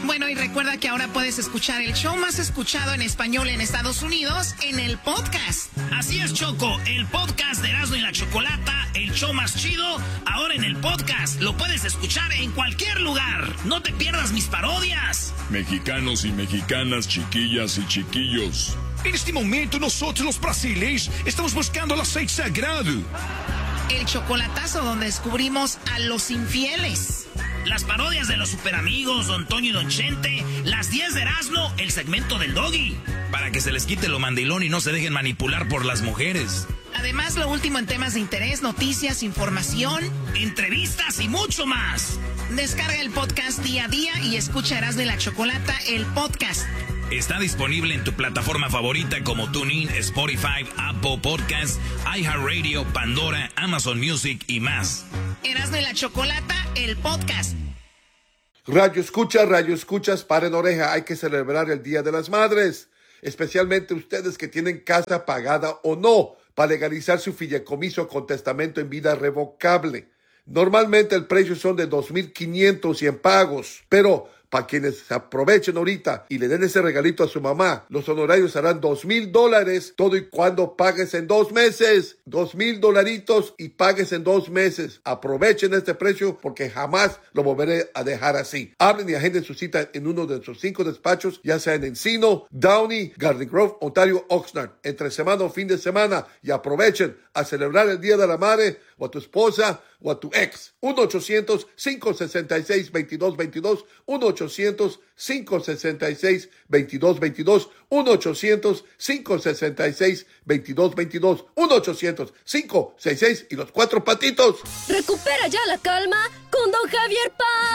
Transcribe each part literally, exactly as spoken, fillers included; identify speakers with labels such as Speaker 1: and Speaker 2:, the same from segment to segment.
Speaker 1: Bueno, y recuerda que ahora puedes escuchar el show más escuchado en español en Estados Unidos en el podcast.
Speaker 2: Así es, Choco, el podcast de Erasmo y la Chocolata, el show más chido, ahora en el podcast. Lo puedes escuchar en cualquier lugar. No te pierdas mis parodias.
Speaker 3: Mexicanos y mexicanas, chiquillas y chiquillos.
Speaker 4: En este momento nosotros los brasileños estamos buscando el aceite sagrado.
Speaker 1: El chocolatazo donde descubrimos a los infieles.
Speaker 2: Las parodias de los superamigos, Don Toño y Don Chente, las diez de Erasmo, el segmento del Doggy. Para que se les quite lo mandilón y no se dejen manipular por las mujeres.
Speaker 1: Además, lo último en temas de interés, noticias, información,
Speaker 2: entrevistas y mucho más.
Speaker 1: Descarga el podcast día a día y escucha Erasmo y la Chocolata, el podcast.
Speaker 2: Está disponible en tu plataforma favorita como TuneIn, Spotify, Apple Podcasts, iHeartRadio, Pandora, Amazon Music y más.
Speaker 1: Erasmo y la Chocolata, el podcast.
Speaker 5: Radio escucha, radio escuchas, paren oreja, hay que celebrar el Día de las Madres. Especialmente ustedes que tienen casa pagada o no, para legalizar su fideicomiso con testamento en vida revocable. Normalmente el precio son de dos mil quinientos y en pagos, pero para quienes se aprovechen ahorita y le den ese regalito a su mamá, los honorarios serán dos mil dólares, todo y cuando pagues en dos meses. Dos mil dolaritos y pagues en dos meses. Aprovechen este precio porque jamás lo volveré a dejar así. Hablen y agenden su cita en uno de nuestros cinco despachos, ya sea en Encino, Downey, Garden Grove, Ontario, Oxnard, entre semana o fin de semana, y aprovechen a celebrar el Día de la Madre o a tu esposa o a tu ex. uno ochocientos, cinco sesenta y seis, veintidós veintidós, uno ochocientos, cinco sesenta y seis, veintidós veintidós, uno ochocientos, cinco sesenta y seis, veintidós veintidós, uno ochocientos, cinco sesenta y seis y los cuatro patitos.
Speaker 6: Recupera ya la calma con Don Javier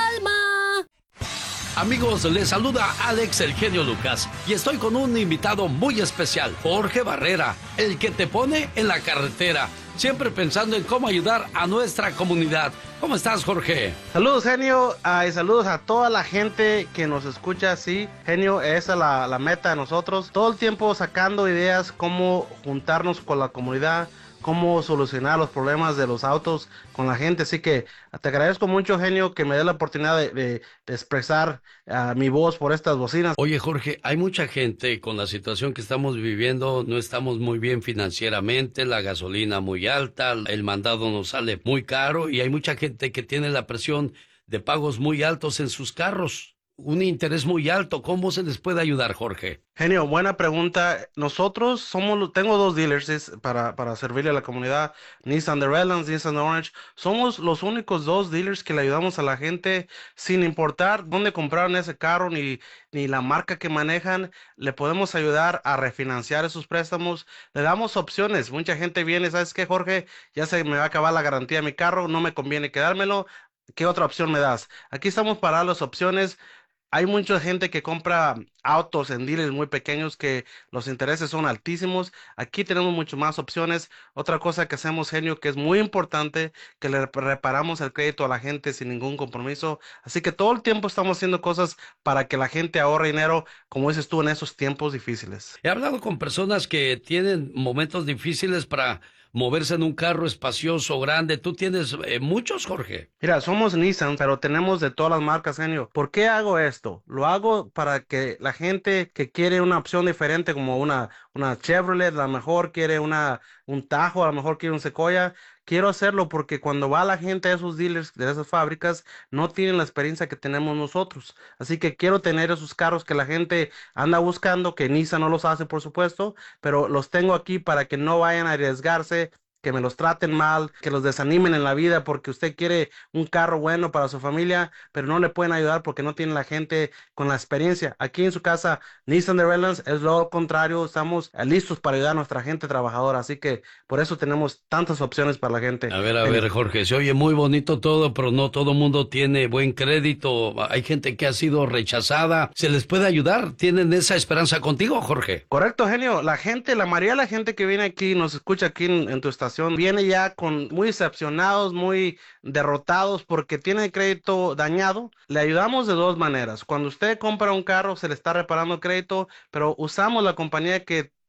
Speaker 6: Palma.
Speaker 7: Amigos, les saluda Alex el genio Lucas y estoy con un invitado muy especial, Jorge Barrera, el que te pone en la carretera, siempre pensando en cómo ayudar a nuestra comunidad. ¿Cómo estás, Jorge?
Speaker 8: Saludos, genio, uh, y saludos a toda la gente que nos escucha. Sí, genio, esa es la, la meta de nosotros, todo el tiempo sacando ideas cómo juntarnos con la comunidad, cómo solucionar los problemas de los autos con la gente. Así que te agradezco mucho, genio, que me dé la oportunidad de, de, de expresar uh, mi voz por estas bocinas.
Speaker 7: Oye, Jorge, hay mucha gente con la situación que estamos viviendo, no estamos muy bien financieramente, la gasolina muy alta, el mandado nos sale muy caro y hay mucha gente que tiene la presión de pagos muy altos en sus carros. Un interés muy alto. ¿Cómo se les puede ayudar, Jorge?
Speaker 8: Genio, buena pregunta. Nosotros somos, tengo dos dealers para, para servirle a la comunidad, Nissan de Redlands, Nissan de Orange. Somos los únicos dos dealers que le ayudamos a la gente sin importar dónde compraron ese carro ni, ni la marca que manejan. Le podemos ayudar a refinanciar esos préstamos. Le damos opciones. Mucha gente viene, ¿sabes qué, Jorge? Ya se me va a acabar la garantía de mi carro, no me conviene quedármelo. ¿Qué otra opción me das? Aquí estamos para dar las opciones. Hay mucha gente que compra autos en dealers muy pequeños que los intereses son altísimos. Aquí tenemos mucho más opciones. Otra cosa que hacemos, genio, que es muy importante, que le reparamos el crédito a la gente sin ningún compromiso. Así que todo el tiempo estamos haciendo cosas para que la gente ahorre dinero, como dices tú, en esos tiempos difíciles.
Speaker 7: He hablado con personas que tienen momentos difíciles para moverse en un carro espacioso, grande. ¿Tú tienes eh, muchos, Jorge?
Speaker 8: Mira, somos Nissan, pero tenemos de todas las marcas, genio. ¿Por qué hago esto? Lo hago para que la gente que quiere una opción diferente, como una, una Chevrolet, a lo mejor quiere una, un Tajo, a lo mejor quiere un Sequoia. Quiero hacerlo porque cuando va la gente a esos dealers de esas fábricas, no tienen la experiencia que tenemos nosotros. Así que quiero tener esos carros que la gente anda buscando, que Nissan no los hace, por supuesto, pero los tengo aquí para que no vayan a arriesgarse, que me los traten mal, que los desanimen en la vida porque usted quiere un carro bueno para su familia, pero no le pueden ayudar porque no tiene la gente con la experiencia. Aquí en su casa, Nissan de Redlands es lo contrario, estamos listos para ayudar a nuestra gente trabajadora, así que por eso tenemos tantas opciones para la gente.
Speaker 7: A ver, a ver, Jorge, se oye muy bonito todo, pero no todo mundo tiene buen crédito, hay gente que ha sido rechazada, ¿se les puede ayudar? ¿Tienen esa esperanza contigo, Jorge?
Speaker 8: Correcto, genio, la gente, la mayoría de la gente que viene aquí, nos escucha aquí en, en tu estación, viene ya con muy decepcionados, muy derrotados porque tiene el crédito dañado. Le ayudamos de dos maneras. Cuando usted compra un carro, se le está reparando el crédito, pero usamos la compañía que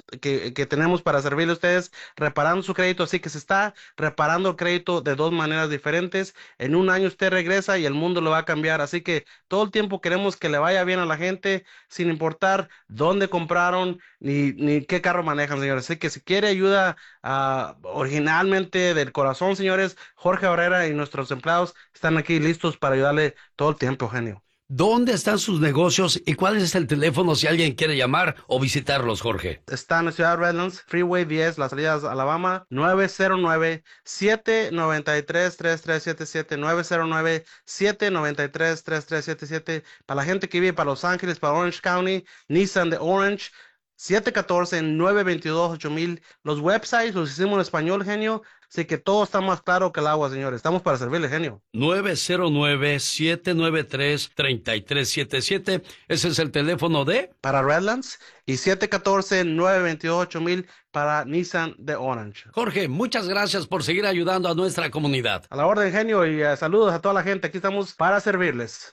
Speaker 8: que, que tenemos para servirle a ustedes, reparando su crédito, así que se está reparando el crédito de dos maneras diferentes. En un año usted regresa y el mundo lo va a cambiar, así que todo el tiempo queremos que le vaya bien a la gente, sin importar dónde compraron ni, ni qué carro manejan, señores. Así que si quiere ayuda uh, originalmente del corazón, señores, Jorge Barrera y nuestros empleados están aquí listos para ayudarle todo el tiempo, genio.
Speaker 7: ¿Dónde están sus negocios y cuál es el teléfono si alguien quiere llamar o visitarlos, Jorge?
Speaker 8: Está en la ciudad de Redlands, Freeway diez, las salidas a Alabama, nueve cero nueve, siete nueve tres, tres tres siete siete, nueve cero nueve, siete nueve tres, tres tres siete siete. Para la gente que vive para Los Ángeles, para Orange County, Nissan de Orange, siete uno cuatro, nueve dos dos, ocho mil. Los websites los hicimos en español, genio. Así que todo está más claro que el agua, señores. Estamos para servirle, genio.
Speaker 7: nueve cero nueve, siete nueve tres, tres tres siete siete. Ese es el teléfono de...
Speaker 8: para Redlands. Y siete uno cuatro, nueve dos dos, ocho mil para Nissan de Orange.
Speaker 7: Jorge, muchas gracias por seguir ayudando a nuestra comunidad.
Speaker 8: A la orden, genio. Y uh, saludos a toda la gente. Aquí estamos para servirles.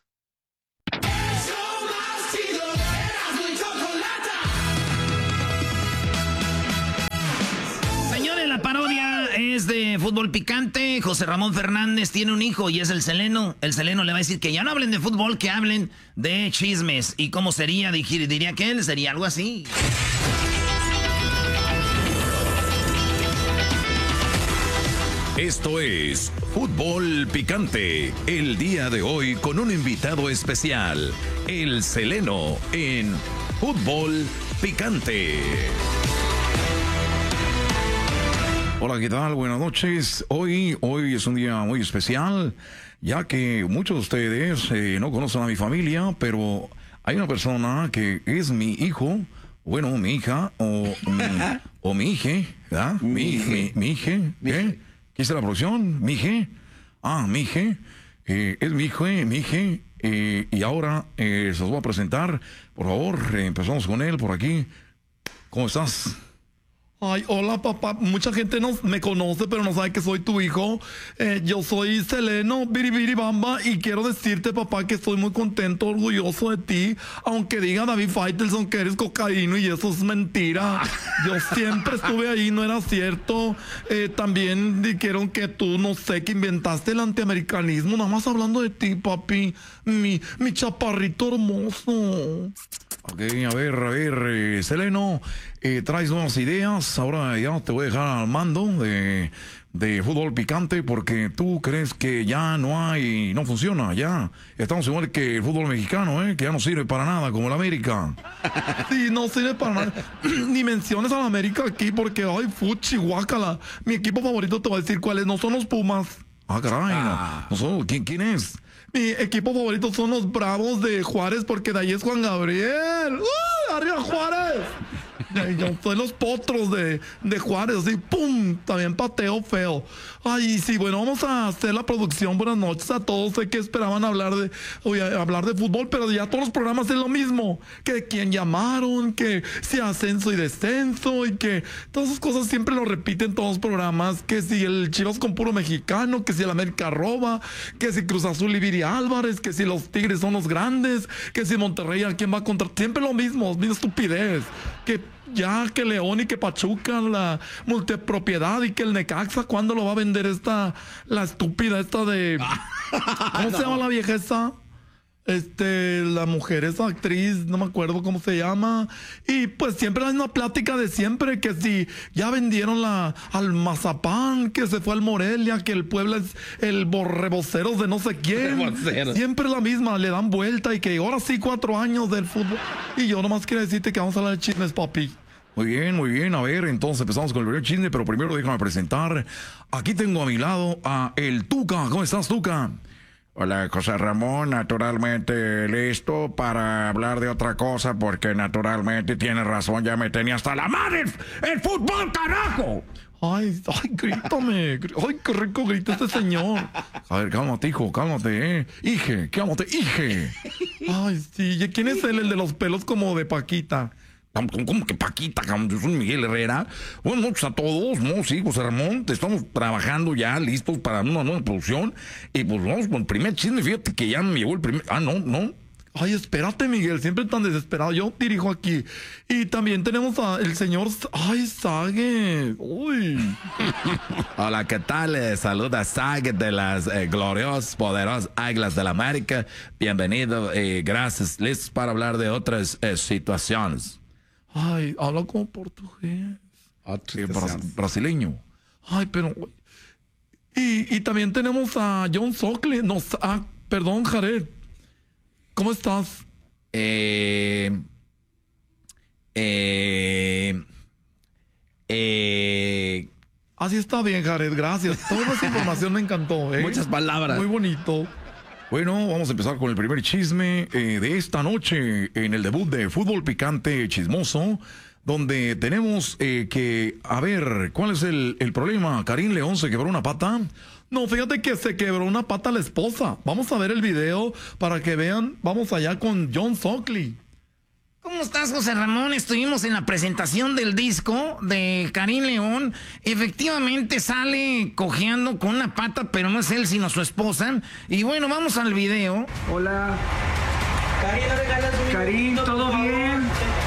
Speaker 2: La parodia es de Fútbol Picante. José Ramón Fernández tiene un hijo y es el Seleno. El Seleno le va a decir que ya no hablen de fútbol, que hablen de chismes. ¿Y cómo sería? Diría que él sería algo así.
Speaker 9: Esto es Fútbol Picante. El día de hoy con un invitado especial, el Seleno en Fútbol Picante.
Speaker 4: Hola, ¿qué tal? Buenas noches. Hoy, hoy es un día muy especial, ya que muchos de ustedes eh, no conocen a mi familia, pero hay una persona que es mi hijo, bueno, mi hija, o mi, o mi hija, ¿verdad? Mi, mi, mi hija, ¿qué? ¿Qué es la producción? ¿Mi hija? Ah, mi hija, eh, es mi hijo, mi hija, eh, y ahora eh, se los voy a presentar. Por favor, eh, empezamos con él por aquí. ¿Cómo estás?
Speaker 10: Ay, hola papá, mucha gente no me conoce, pero no sabe que soy tu hijo. Eh, yo soy Seleno Biribiribamba y quiero decirte, papá, que estoy muy contento, orgulloso de ti. Aunque diga David Faitelson que eres cocaíno y eso es mentira. Yo siempre estuve ahí, no era cierto. Eh, también dijeron que tú, no sé, que inventaste el antiamericanismo. Nada más hablando de ti, papi. Mi, mi chaparrito hermoso.
Speaker 4: Ok, a ver, a ver, eh, Seleno, eh, traes nuevas ideas. Ahora ya te voy a dejar al mando de, de Fútbol Picante porque tú crees que ya no hay, no funciona, ya. Estamos igual que el fútbol mexicano, ¿eh? Que ya no sirve para nada, como el América.
Speaker 10: Sí, no sirve para nada. Ni menciones al América aquí porque, ay, fuchi, guácala. Mi equipo favorito te voy a decir cuál es, no son los Pumas.
Speaker 4: Ah, caray, ah. No, no son, ¿quién, ¿quién es?
Speaker 10: Mi equipo favorito son los Bravos de Juárez porque de ahí es Juan Gabriel. ¡Uh! ¡Arriba Juárez! Yo soy los potros de, de Juárez, así, ¡pum! También pateo feo. Ay, sí, bueno, vamos a hacer la producción. Buenas noches a todos. Sé que esperaban hablar de, oye, hablar de fútbol, pero ya todos los programas es lo mismo. Que quién llamaron, que si ascenso y descenso, y que todas esas cosas siempre lo repiten todos los programas. Que si el Chivas con puro mexicano, que si el América roba, que si Cruz Azul y Viri Álvarez, que si los Tigres son los grandes, que si Monterrey a quién va a contra. Siempre lo mismo, misma estupidez. Que ya que León y que Pachuca, la multipropiedad y que el Necaxa, ¿cuándo lo va a vender esta, la estúpida esta de... ¿Cómo no. se llama la vieja esa? Este, la mujer, esa actriz, no me acuerdo cómo se llama. Y pues siempre hay una plática de siempre, que si ya vendieron la al Mazapán, que se fue al Morelia, que el Puebla es el borreboceros de no sé quién. Siempre la misma, le dan vuelta y que ahora sí cuatro años del fútbol. Y yo nomás quiero decirte que vamos a hablar de chismes, papi.
Speaker 4: Muy bien, muy bien. A ver, entonces empezamos con el primer chisme, pero primero déjame presentar. Aquí tengo a mi lado a el Tuca. ¿Cómo estás, Tuca?
Speaker 11: Hola, José Ramón, naturalmente listo para hablar de otra cosa, porque naturalmente tienes razón, ya me tenía hasta la madre el fútbol, carajo.
Speaker 10: Ay, ay, grítame. Ay, qué rico grita este señor.
Speaker 4: A ver, cálmate, hijo, cálmate, eh. Hije, cálmate, hije.
Speaker 10: Ay, sí. ¿Y quién es él, el de los pelos como de Paquita?
Speaker 4: ¿Cómo que Paquita? Yo soy Miguel Herrera. Buenas noches a todos, ¿no? Sí, José Ramón, estamos trabajando ya, listos para una nueva producción. Y pues vamos con el primer chisme. Fíjate que ya me llegó el primer... Ah, no, no.
Speaker 10: Ay, espérate, Miguel, siempre tan desesperado. Yo dirijo aquí. Y también tenemos al señor... Ay, Sague. Uy.
Speaker 9: Hola, ¿qué tal? Eh, saluda Sague de las eh, gloriosas, poderosas Águilas del la América. Bienvenido y eh, gracias. Listos para hablar de otras eh, situaciones.
Speaker 10: Ay, habla como portugués.
Speaker 4: Ah, sí, bra brasileño.
Speaker 10: Ay, pero... Y, y también tenemos a John Sockley. No, ah, perdón, Jared. ¿Cómo estás?
Speaker 9: Eh... Eh... Eh...
Speaker 10: Así está bien, Jared, gracias. Toda esa información me encantó, ¿eh?
Speaker 9: Muchas palabras.
Speaker 10: Muy bonito.
Speaker 4: Bueno, vamos a empezar con el primer chisme eh, de esta noche en el debut de Fútbol Picante Chismoso, donde tenemos eh, que, a ver, ¿cuál es el, el problema? ¿Karim León se quebró una pata?
Speaker 10: No, fíjate que se quebró una pata la esposa. Vamos a ver el video para que vean. Vamos allá con John Sockley.
Speaker 2: ¿Cómo estás, José Ramón? Estuvimos en la presentación del disco de Karim León. Efectivamente sale cojeando con una pata, pero no es él, sino su esposa. Y bueno, vamos al video.
Speaker 12: Hola. Karim, ¿no regalas un Karim, ¿todo bien?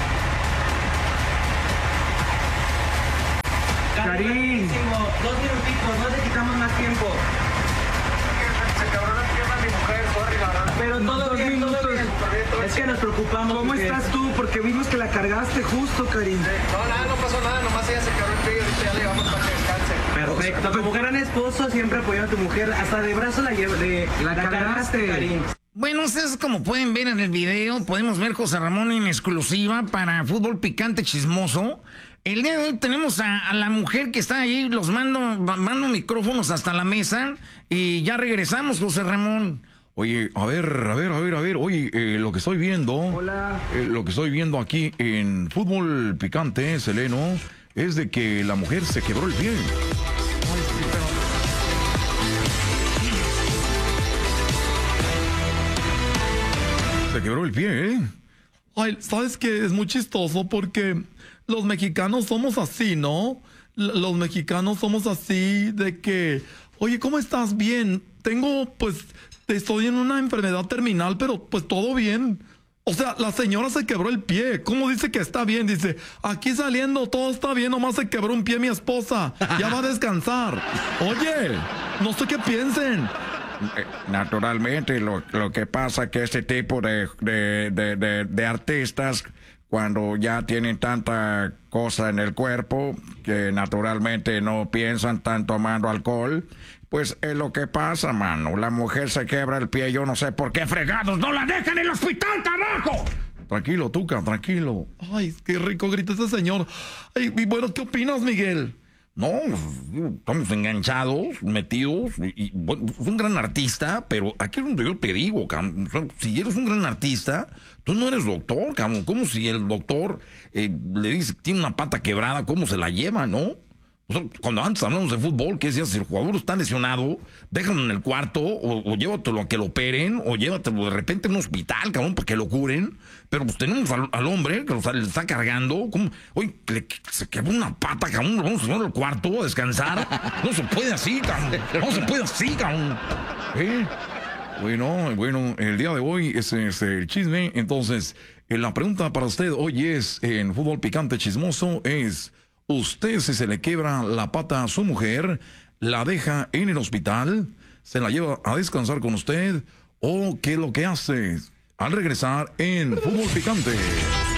Speaker 12: Karim. Dos minutitos, no te quitamos más tiempo. Se quebró la pierna mi mujer, sorry, la verdad. Pero todo bien, todo bien. Es que nos preocupamos. ¿Cómo porque... estás tú? Porque vimos que la cargaste justo, Karim.
Speaker 13: No, nada, no pasó nada, nomás ella se quebró el pie y ahorita ya le llevamos para que descanse.
Speaker 12: Perfecto, como gran esposo siempre apoyando a tu mujer. Hasta de brazo la, de, la, la cargaste, Karim.
Speaker 2: Bueno, ustedes como pueden ver en el video, podemos ver José Ramón en exclusiva para Fútbol Picante Chismoso. El día de hoy tenemos a, a la mujer que está ahí, los mando, mando micrófonos hasta la mesa y ya regresamos, José Ramón.
Speaker 4: Oye, a ver, a ver, a ver, a ver, oye, eh, lo que estoy viendo,
Speaker 12: Hola.
Speaker 4: Eh, lo que estoy viendo aquí en Fútbol Picante, Seleno, es de que la mujer se quebró el pie. Ay, sí, pero... Se quebró el pie, ¿eh?
Speaker 10: Ay, ¿sabes qué? Es muy chistoso porque los mexicanos somos así, ¿no? L- los mexicanos somos así de que, oye, ¿cómo estás? Bien. Tengo, pues, estoy en una enfermedad terminal, pero pues todo bien. O sea, la señora se quebró el pie. ¿Cómo dice que está bien? Dice, aquí saliendo todo está bien, nomás se quebró un pie mi esposa. Ya va a descansar. Oye, no sé qué piensen.
Speaker 11: Naturalmente, lo, lo que pasa es que este tipo de, de, de, de, de artistas, cuando ya tienen tanta cosa en el cuerpo, que naturalmente no piensan, están tomando alcohol, pues es lo que pasa, mano. La mujer se quebra el pie, yo no sé por qué fregados no la dejan en el hospital, carajo.
Speaker 4: Tranquilo, Tuca, tranquilo.
Speaker 10: Ay, qué rico grita ese señor. Ay, y bueno, ¿qué opinas, Miguel?
Speaker 2: No, estamos enganchados, metidos, y, y bueno, es un gran artista, pero aquí es donde yo te digo, cabrón, si eres un gran artista, tú no eres doctor, cabrón, como si el doctor eh, le dice que tiene una pata quebrada, ¿cómo se la lleva, no? O sea, cuando antes hablamos de fútbol, ¿qué decías? Si el jugador está lesionado, déjalo en el cuarto, o, o llévatelo a que lo operen, o llévatelo de repente a un hospital, cabrón, para que lo curen. Pero pues tenemos al, al hombre que o sea, le está cargando, como, oye, le, se quebró una pata, cabrón, lo vamos a llevar al cuarto a descansar. No se puede así, cabrón, no se puede así, cabrón.
Speaker 4: ¿Eh? Bueno, bueno, el día de hoy ese es el chisme. Entonces, eh, la pregunta para usted hoy es, en Fútbol Picante Chismoso, es... ¿Usted, si se le quiebra la pata a su mujer, la deja en el hospital, se la lleva a descansar con usted, o qué es lo que hace al regresar en Fútbol Picante?